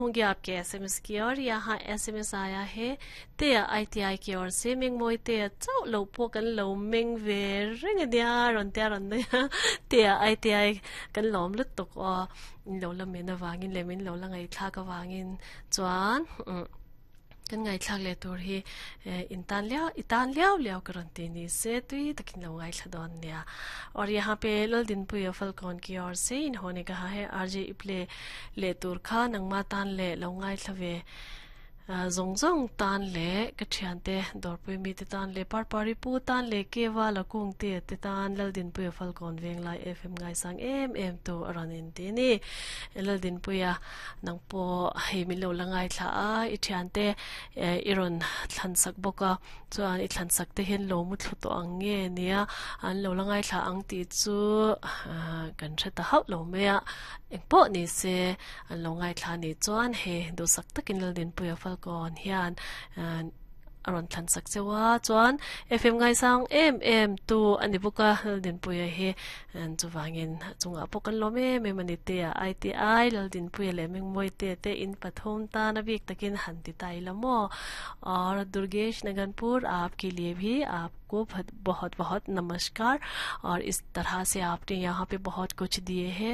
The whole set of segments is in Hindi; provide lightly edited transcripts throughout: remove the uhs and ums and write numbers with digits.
होंगे आपके एसएमएस की। और यहाँ एसएमएस आया है ते आईटीआई की ओर से मिंग मोई ते चाउ लो पो कन लो मिंग वे रिंग दिया रन त्या रन दिया ते आईटीआई कन लom lut tok lo la me na wangin lemin lo la ngai thla ka wangin chuan kan ngai thlak le tur hi itan liao liao karante ni से तुई तकिन लो ngai thladon nia। और यहाँ पे लल दिन पुय फलकॉन की ओर से इन्होंने कहा है आरजे इप्ले ले तुर खा नंगमा तान ले लो ngai thave zong zong tan le kachhiante dorpui mi te tan le par pari pu tan le kewa la kung te tan lal din puya falcon veng lai fm ngai sang em to aranin te ni lal din puya nang po he mi lo langai thla a ithiante iron thlan sak boka chuan I thlan sak te hen lo mu thlu to ange nia an lo langai thla ang ti chu kan theta hau lo mea engpo ni se an lo ngai thla ni chuan he do sak takin lal din puya falcon hian aron thlan sak chewa chuan fm ngai sang em tu ani buka lal din puya he an chuwangin chunga pokan lo me mani te iti lal din puya le meng moi te in pathom ta na bik takin hanti tai lamo। और दुर्गेश नगनपुर आपके लिए भी आपको बहुत बहुत नमस्कार। और इस तरह से आपने यहाँ पे बहुत कुछ दिए हैं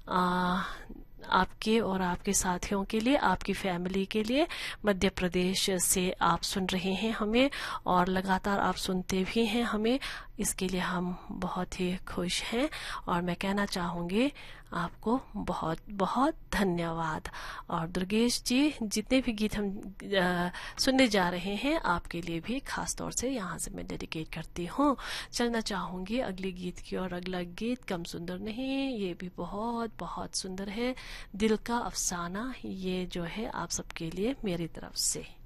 आपके और आपके साथियों के लिए, आपकी फैमिली के लिए। मध्य प्रदेश से आप सुन रहे हैं हमें और लगातार आप सुनते भी हैं हमें, इसके लिए हम बहुत ही खुश हैं। और मैं कहना चाहूँगी आपको बहुत बहुत धन्यवाद। और दुर्गेश जी जितने भी गीत हम सुनने जा रहे हैं आपके लिए भी खास तौर से यहाँ से मैं डेडिकेट करती हूँ। चलना चाहूँगी अगले गीत की और अगला गीत कम सुंदर नहीं, ये भी बहुत बहुत सुंदर है, दिल का अफसाना। ये जो है आप सबके लिए मेरी तरफ से।